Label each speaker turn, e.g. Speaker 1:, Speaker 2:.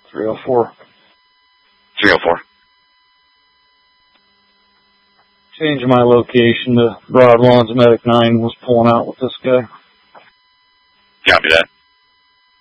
Speaker 1: 304.
Speaker 2: 304.
Speaker 1: Change my location to Broad Lawns. Medic 9 was pulling out with this guy.
Speaker 2: Copy that.